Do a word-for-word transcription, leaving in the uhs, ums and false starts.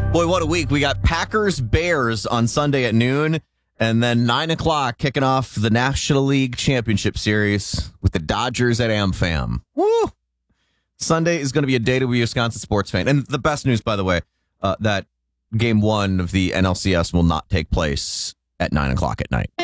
Boy, what a week. We got Packers Bears on Sunday at noon, and then nine o'clock kicking off the National League Championship Series with the Dodgers at AmFam. Woo! Sunday is going to be a day to be a Wisconsin sports fan. And the best news, by the way, uh, that game one of the N L C S will not take place at nine o'clock at night.